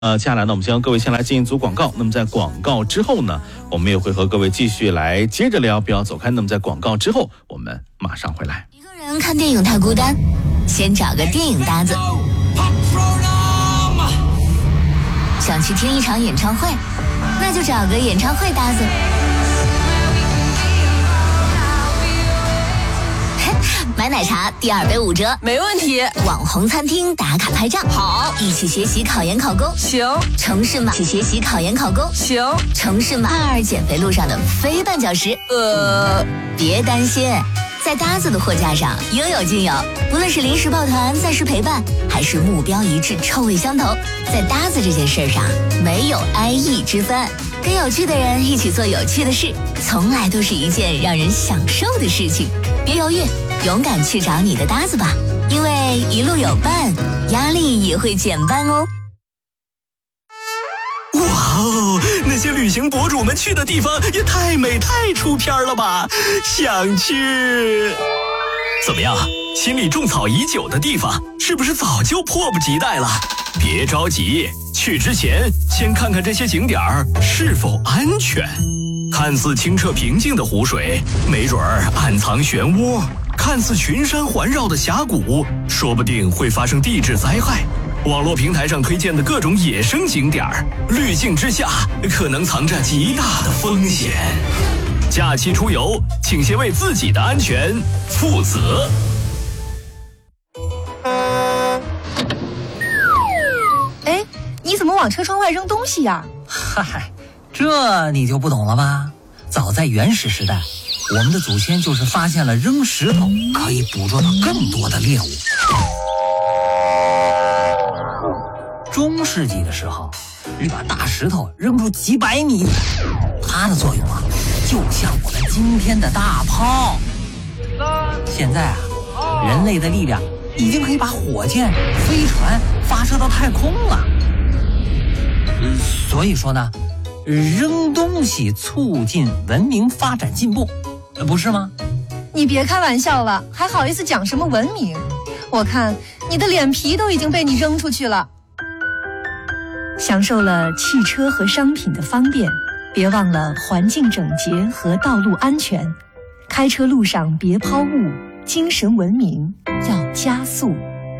接下来呢，我们先和各位先来进一组广告。那么在广告之后呢，我们也会和各位继续来接着聊，不要走开。那么在广告之后，我们马上回来。 一个人看电影太孤单，先找个电影搭子。想去听一场演唱会，那就找个演唱会搭子。买奶茶第2杯5折， 没问题。 网红餐厅打卡拍照， 好。 一起学习考研考公， 行。 城市码，一起学习考研考公， 行。 城市码2减肥路上的非绊脚石，别担心，在搭子的货架上应有尽有。不论是临时抱团、暂时陪伴，还是目标一致、臭味相投，在搭子这件事上没有 IE 之分。跟有趣的人一起做有趣的事，从来都是一件让人享受的事情。别犹豫，勇敢去找你的搭子吧，因为一路有伴，压力也会减半哦。 哇哦，那些旅行博主们去的地方也太美太出片了吧，想去。怎么样，心里种草已久的地方是不是早就迫不及待了？别着急，去之前先看看这些景点是否安全。看似清澈平静的湖水，没准暗藏漩涡；看似群山环绕的峡谷，说不定会发生地质灾害。网络平台上推荐的各种野生景点，滤镜之下可能藏着极大的风险。假期出游，请先为自己的安全负责。 哎，你怎么往车窗外扔东西呀？ 嗨，这你就不懂了吧？早在原始时代，我们的祖先就是发现了扔石头可以捕捉到更多的猎物。中世纪的时候，一把大石头扔出几百米远，它的作用就像我们今天的大炮。现在人类的力量已经可以把火箭、飞船发射到太空了。所以说呢，扔东西促进文明发展进步，不是吗？ 你别开玩笑了，还好意思讲什么文明？我看你的脸皮都已经被你扔出去了。享受了汽车和商品的方便，别忘了环境整洁和道路安全。开车路上别抛物，精神文明要加速。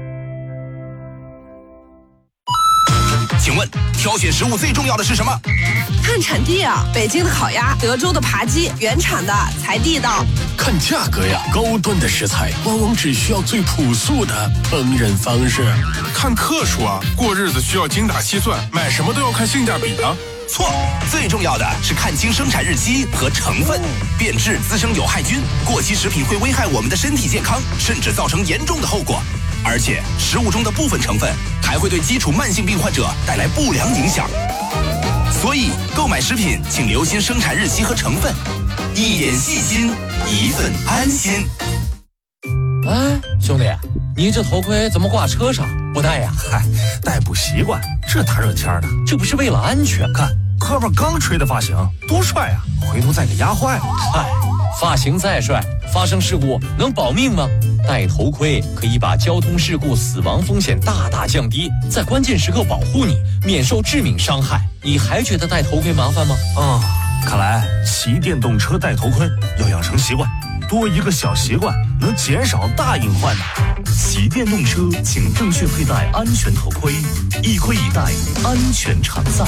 请问挑选食物最重要的是什么？ 看产地啊，北京的烤鸭，德州的扒鸡，原产的才地道。 看价格呀，高端的食材往往只需要最朴素的烹饪方式。 看克数啊，过日子需要精打细算，买什么都要看性价比啊。 错，最重要的是看清生产日期和成分，变质滋生有害菌，过期食品会危害我们的身体健康，甚至造成严重的后果。而且食物中的部分成分还会对基础慢性病患者带来不良影响。所以购买食品请留心生产日期和成分，一点细心，一份安心。 哎，兄弟，你这头盔怎么挂车上不戴呀？ 嗨，戴不习惯，这大热天的， 这不是为了安全？ 看后边刚吹的发型多帅啊，回头再给压坏了。 嗨，发型再帅，发生事故能保命吗？戴头盔可以把交通事故死亡风险大大降低，在关键时刻保护你，免受致命伤害。你还觉得戴头盔麻烦吗？ 看来骑电动车戴头盔要养成习惯，多一个小习惯能减少大隐患的。 骑电动车请正确佩戴安全头盔，一盔一戴，安全常在。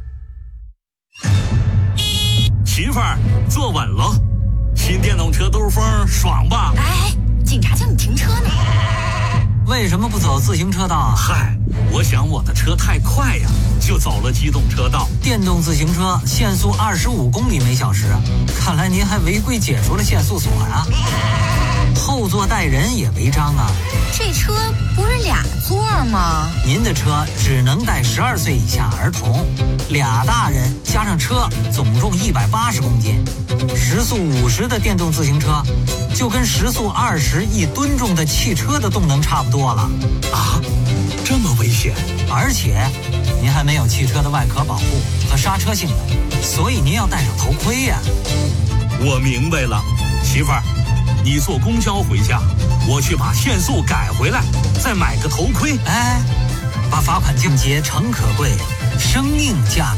媳妇儿，坐稳了，新电动车兜风爽吧？ 哎，警察叫你停车呢。 为什么不走自行车道啊？ 嗨，我想我的车太快呀，就走了机动车道。 电动自行车限速25公里每小时，看来您还违规解除了限速锁呀。后座带人也违章啊。 这车不是2座吗？ 您的车只能带12岁以下儿童，2大人加上车总重180公斤。时速50的电动自行车就跟时速201吨重的汽车的动能差不多了啊，这么危险！ 而且您还没有汽车的外壳保护和刹车性能，所以您要戴上头盔呀。 我明白了，媳妇儿，你坐公交回家，我去把限速改回来，再买个头盔。 哎， 把罚款降级诚可贵，生命价。